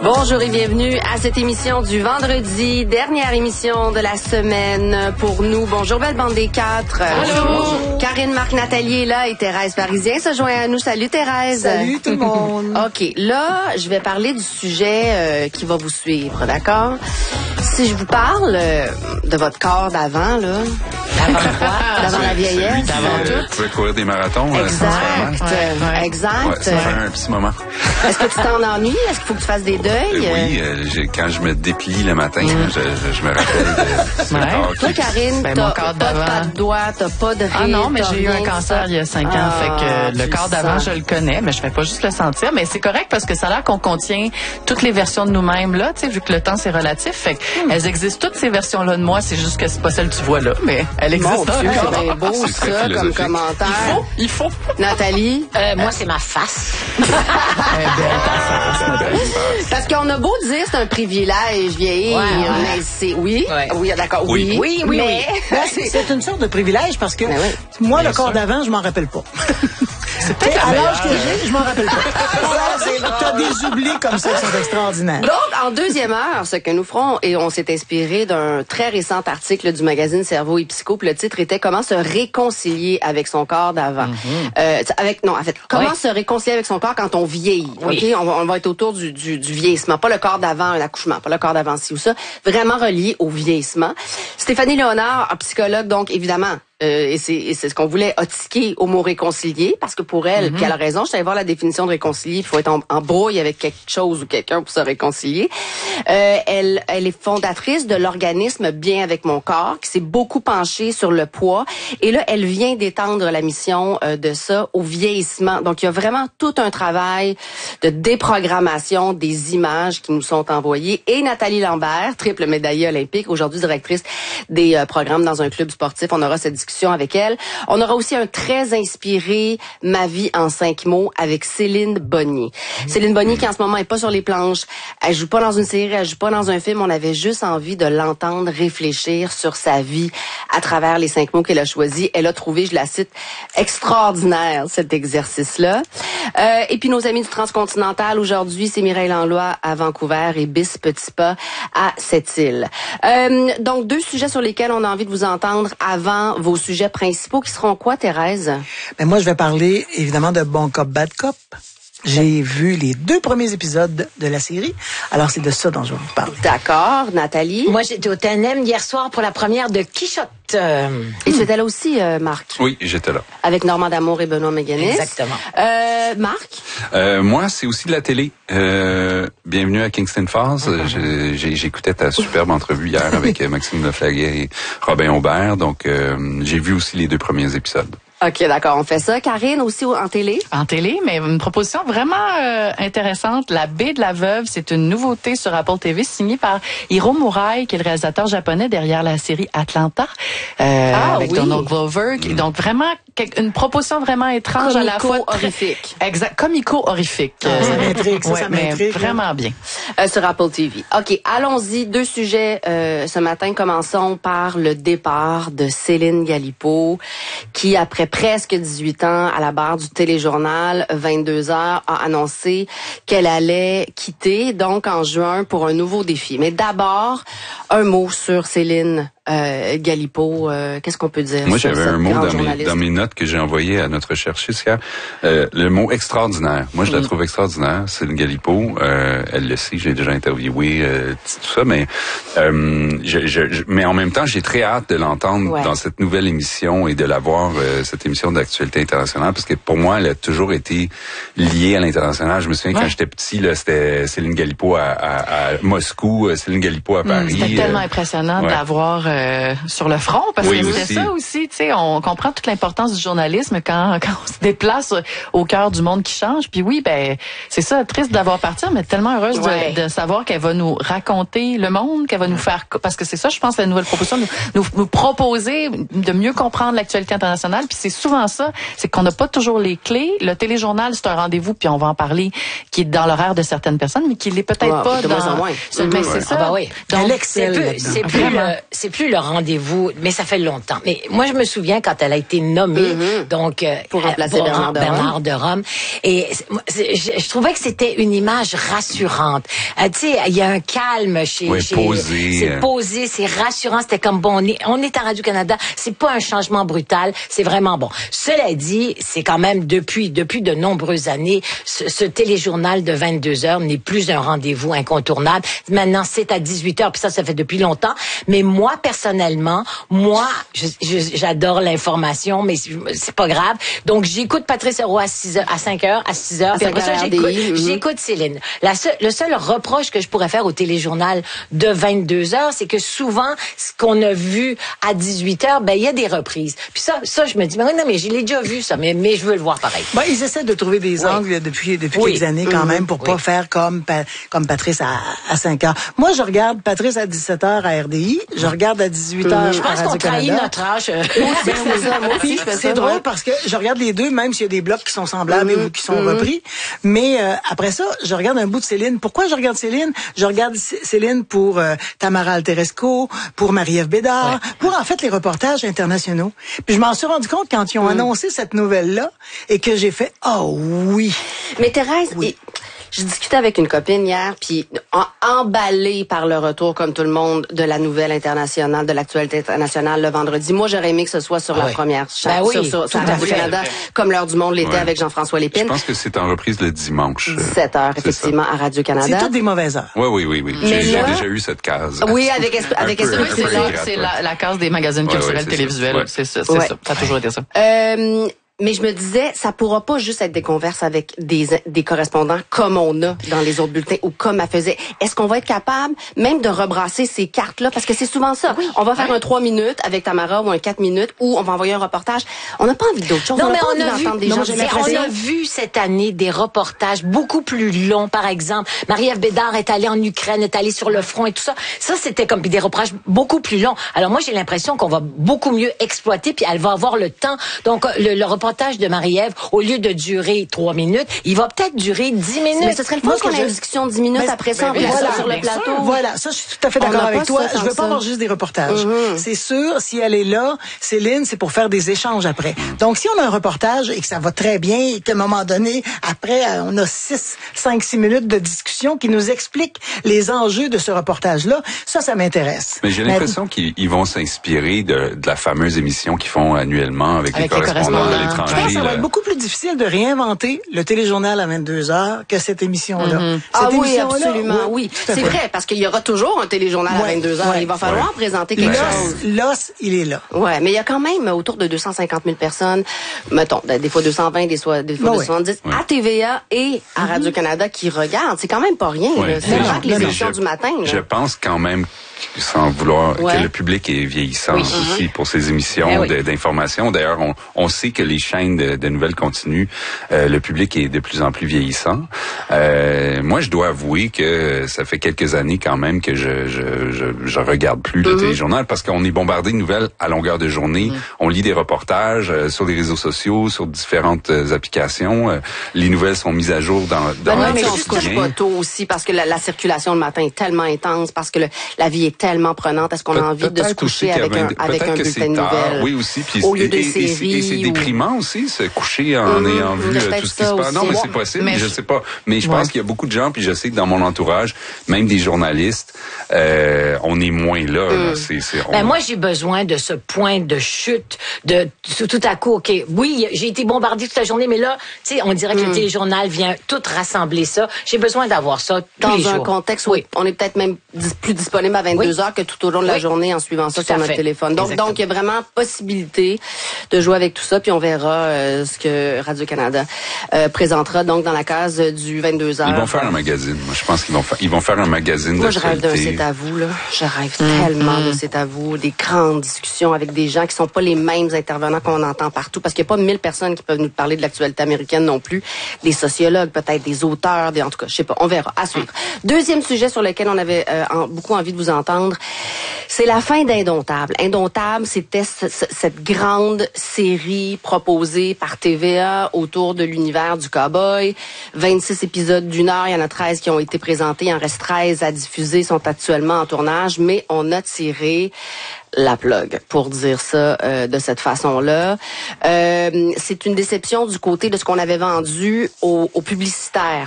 Bonjour et bienvenue à cette émission du vendredi, dernière émission de la semaine pour nous. Bonjour, belle bande des quatre. Bonjour. Karine, Marc, Nathalie est là et Thérèse Parisien se joint à nous. Salut Thérèse. Salut tout le monde. OK, là, je vais parler du sujet qui va vous suivre, d'accord? Si je vous parle de votre corps d'avant, là, d'avant la vieillesse. Tu pouvais courir des marathons. Exact. Exact. Ouais, ça fait un petit moment. Est-ce que tu t'en ennuies? Est-ce qu'il faut que tu fasses des deuils? Oui, quand je me déplie le matin, je me rappelle de ce corps Toi, Karine, t'as pas de doigts, t'as pas de rire. Ah non, mais j'ai eu un cancer il y a 5 ans, fait que le corps d'avant, je le connais, mais je fais pas juste le sentir. Mais c'est correct parce que ça a l'air qu'on contient toutes les versions de nous-mêmes, là, tu sais, vu que le temps, c'est relatif. Fait qu'elles existent toutes ces versions-là de moi, c'est juste que c'est pas celle que tu vois là, mais elle existe. C'est bien beau, ça, comme commentaire. Il faut. Nathalie? Moi, c'est ma face. Parce qu'on a beau dire c'est un privilège vieillir, mais c'est oui, d'accord, oui, mais c'est une sorte de privilège parce que moi, le corps d'avant, je m'en rappelle pas. C'est peut-être à l'âge que j'ai, je m'en rappelle pas. T'as des oublis comme ça qui sont extraordinaires. Donc, en deuxième heure, ce que nous ferons, et on s'est inspiré d'un très récent article du magazine Cerveau et Psycho, puis le titre était Comment se réconcilier avec son corps d'avant. Comment se réconcilier avec son corps quand on vieillit. OK? On va être autour du vieillissement, pas le corps d'avant un accouchement, pas le corps d'avant ci ou ça, vraiment relié au vieillissement. Stéphanie Léonard, psychologue, donc évidemment, et c'est ce qu'on voulait tiquer au mot réconcilier, parce que pour elle, puis elle a raison, je suis allée voir la définition de réconcilier, il faut être en brouille avec quelque chose ou quelqu'un pour se réconcilier. Elle est fondatrice de l'organisme Bien avec mon corps, qui s'est beaucoup penchée sur le poids, et là, elle vient d'étendre la mission de ça au vieillissement. Donc, il y a vraiment tout un travail de déprogrammation des images qui nous sont envoyées. Et Nathalie Lambert, triple médaillée olympique, aujourd'hui directrice des programmes dans un club sportif, on aura cette discussion avec elle. On aura aussi un très inspiré Ma vie en 5 mots avec Céline Bonnier. Céline Bonnier qui en ce moment est pas sur les planches, elle joue pas dans une série, elle joue pas dans un film, on avait juste envie de l'entendre réfléchir sur sa vie à travers les 5 mots qu'elle a choisis. Elle a trouvé, je la cite, extraordinaire cet exercice-là. Et puis nos amis du Transcontinental aujourd'hui, c'est Mireille Langlois à Vancouver et Bis Petit Pas à Sept-Îles. Donc 2 sujets sur lesquels on a envie de vous entendre avant vos sujets principaux qui seront quoi, Thérèse? Ben moi, je vais parler évidemment de Bon Cop, Bad Cop. J'ai vu les 2 premiers épisodes de la série. Alors, c'est de ça dont je vais vous parler. D'accord. Nathalie? Moi, j'étais au TNM hier soir pour la première de Quichotte. Et tu étais là aussi, Marc? Oui, j'étais là. Avec Normand D'Amour et Benoît Méganis. Exactement. Marc? Moi, c'est aussi de la télé. Bienvenue à Kingston Falls. J'écoutais ta superbe entrevue hier avec Maxime Leflaguet et Robin Aubert. Donc, j'ai vu aussi les 2 premiers épisodes. OK, d'accord. On fait ça. Karine, aussi en télé? En télé, mais une proposition vraiment intéressante. La Baie de la Veuve, c'est une nouveauté sur Apple TV signée par Hiro Murai, qui est le réalisateur japonais derrière la série Atlanta, avec Donald Glover. Donc vraiment une proposition vraiment étrange à la fois. Horrifique. Exact, comico-horrifique. Ça m'intrigue, ça m'intrigue. Vraiment bien. Sur Apple TV. OK, allons-y. 2 sujets ce matin. Commençons par le départ de Céline Galipeau, qui, après presque 18 ans à la barre du téléjournal 22h, a annoncé qu'elle allait quitter, donc en juin, pour un nouveau défi. Mais d'abord, un mot sur Céline Galipeau. Qu'est-ce qu'on peut dire? Moi, j'avais un mot dans mes notes que j'ai envoyé à notre chercheuse, le mot extraordinaire. Moi, je la trouve extraordinaire. Céline Galipeau, elle le sait, j'ai déjà interviewé tout ça, mais mais en même temps, j'ai très hâte de l'entendre dans cette nouvelle émission et de la voir, cette émission d'actualité internationale, parce que pour moi, elle a toujours été liée à l'international. Je me souviens quand j'étais petit, là, c'était Céline Galipeau à Moscou, Céline Galipeau à Paris. C'était tellement impressionnant d'avoir sur le front, parce que c'est ça aussi, tu sais, on comprend toute l'importance du journalisme quand on se déplace au cœur du monde qui change. Puis oui, ben c'est ça, triste d'avoir parti, mais tellement heureuse de savoir qu'elle va nous raconter le monde, qu'elle va nous faire, parce que c'est ça, je pense, la nouvelle proposition, nous proposer de mieux comprendre l'actualité internationale. Puis c'est souvent ça, c'est qu'on n'a pas toujours les clés. Le téléjournal, c'est un rendez-vous, puis on va en parler, qui est dans l'horaire de certaines personnes, mais qui l'est peut-être pas de moins en moins. Mais c'est ça. Donc c'est plus plus le rendez-vous, mais ça fait longtemps. Mais moi, je me souviens quand elle a été nommée, donc pour remplacer Bernard de Rome. Et je trouvais que c'était une image rassurante. Tu sais, il y a un calme chez posé. C'est posé, c'est rassurant. C'était comme bon, on est à Radio-Canada. C'est pas un changement brutal. C'est vraiment bon. Cela dit, c'est quand même depuis de nombreuses années, ce téléjournal de 22 heures n'est plus un rendez-vous incontournable. Maintenant, c'est à 18 heures, puis ça fait depuis longtemps. Mais moi, personnellement, j'adore l'information, mais c'est pas grave. Donc, j'écoute Patrice Roy à 5 heures, à 6 heures. Puis après ça, j'écoute Céline. Le seul reproche que je pourrais faire au téléjournal de 22 heures, c'est que souvent, ce qu'on a vu à 18 heures, ben, il y a des reprises. Puis ça, je me dis, non, mais je l'ai déjà vu, ça, mais je veux le voir pareil. Ben, ils essaient de trouver des angles depuis quelques années quand même pour pas faire comme Patrice à 5 heures. Moi, je regarde Patrice à 17 heures à RDI, je regarde à 18 heures je pense qu'on trahit notre âge. C'est drôle parce que je regarde les deux, même s'il y a des blocs qui sont semblables ou qui sont repris. Mais après ça, je regarde un bout de Céline. Pourquoi je regarde Céline? Je regarde Céline pour Tamara Alteresco, pour Marie-Ève Bédard, pour en fait les reportages internationaux. Puis je m'en suis rendu compte quand ils ont annoncé cette nouvelle-là et que j'ai fait « Oh oui! » Mais Thérèse, je discutais avec une copine hier, puis emballée par le retour, comme tout le monde, de la nouvelle internationale, de l'actualité internationale le vendredi. Moi, j'aurais aimé que ce soit sur la première chaîne, sur Radio-Canada, comme l'heure du monde l'était avec Jean-François Lépine. Je pense que c'est en reprise le dimanche. 17 heures, effectivement, à Radio-Canada. C'est toutes des mauvaises heures. Oui. J'ai déjà eu cette case. Oui, avec c'est la case des magazines culturels télévisuels. C'est ça. Ça a toujours été ça. Mais je me disais, ça pourra pas juste être des converses avec des correspondants comme on a dans les autres bulletins ou comme elle faisait. Est-ce qu'on va être capable même de rebrasser ces cartes-là? Parce que c'est souvent ça. On va faire un 3 minutes avec Tamara ou un 4 minutes ou on va envoyer un reportage. On n'a pas envie d'autre chose. Non, mais on a vu cette année des reportages beaucoup plus longs, par exemple. Marie-Ève Bédard est allée en Ukraine, est allée sur le front et tout ça. Ça, c'était comme des reportages beaucoup plus longs. Alors moi, j'ai l'impression qu'on va beaucoup mieux exploiter puis elle va avoir le temps. Donc, le reportage de Marie-Ève, au lieu de durer 3 minutes, il va peut-être durer 10 minutes. Mais ce serait le fun qu'on ait une discussion de 10 minutes après ça, on ça sur le plateau. Voilà, ça, je suis tout à fait d'accord avec toi. Je veux pas avoir juste des reportages. C'est sûr, si elle est là, Céline, c'est pour faire des échanges après. Donc, si on a un reportage et que ça va très bien et qu'à un moment donné, après, on a 5-6 minutes de discussion qui nous expliquent les enjeux de ce reportage-là, ça m'intéresse. Mais j'ai l'impression qu'ils vont s'inspirer de la fameuse émission qu'ils font annuellement avec les correspondants de l'étranger. Je pense que ça va être beaucoup plus difficile de réinventer le téléjournal à 22 heures que cette émission-là. Oui, absolument, oui. C'est vrai, parce qu'il y aura toujours un téléjournal à 22 heures. Il va falloir présenter quelque chose. L'os, il est là. Ouais, mais il y a quand même autour de 250 000 personnes, mettons, des fois 220, des fois 270, à TVA et à Radio-Canada qui regardent. C'est quand même pas rien. C'est vrai que les émissions du matin. Je pense quand même, sans vouloir, que le public est vieillissant aussi pour ces émissions d'information. D'ailleurs, on sait que les chaînes de nouvelles continues, le public est de plus en plus vieillissant. Moi, je dois avouer que ça fait quelques années quand même que je regarde plus le téléjournal parce qu'on est bombardé de nouvelles à longueur de journée. On lit des reportages sur les réseaux sociaux, sur différentes applications. Les nouvelles sont mises à jour dans mais on se couche pas tôt aussi parce que la circulation le matin est tellement intense, parce que la vie est tellement prenante. Est-ce qu'on a envie de se coucher avec un bulletin de nouvelles? Oui, aussi. Puis au lieu de séries. Et c'est déprimant aussi, se coucher en ayant vu tout ce qui se passe. Non, mais c'est possible, mais je sais pas. Mais je pense qu'il y a beaucoup de gens, puis je sais que dans mon entourage, même des journalistes, on est moins là. Moi, j'ai besoin de ce point de chute, de tout à coup, OK, oui, j'ai été bombardée toute la journée, mais là, tu sais, on dirait que le téléjournal vient tout rassembler ça. J'ai besoin d'avoir ça tous les jours. Dans un contexte où on est peut-être même plus disponible à 22 heures que tout au long de la journée en suivant ça sur notre téléphone. Donc, il y a vraiment possibilité de jouer avec tout ça, puis on verra ce que Radio-Canada présentera donc dans la case du 22 heures. Ils vont faire un magazine. Moi, je pense qu'ils vont faire un magazine d'actualité. Moi, je rêve d'un C'est à vous, là. Je rêve tellement de C'est à vous, des grandes discussions avec des gens qui sont pas les mêmes intervenants qu'on entend partout, parce qu'il n'y a pas 1000 personnes qui peuvent nous parler de l'actualité américaine non plus. Des sociologues, peut-être des auteurs, en tout cas, je sais pas. On verra. À suivre. Deuxième sujet sur lequel on avait beaucoup envie de vous entendre. C'est la fin d'Indomptable. Indomptable, c'était cette grande série proposée par TVA autour de l'univers du cow-boy. 26 épisodes d'1 heure, il y en a 13 qui ont été présentés, il en reste 13 à diffuser, sont actuellement en tournage, mais on a tiré la plug, pour dire ça de cette façon-là. C'est une déception du côté de ce qu'on avait vendu aux publicitaires.